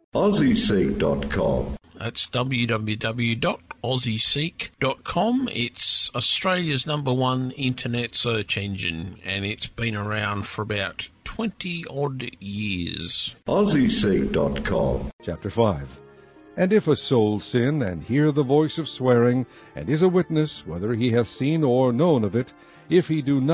AussieSeek.com. That's www.aussieseek.com. It's Australia's #1 internet search engine, and it's been around for about 20-odd years. AussieSeek.com. Chapter 5. And if a soul sin, and hear the voice of swearing, and is a witness, whether he hath seen or known of it, if he do not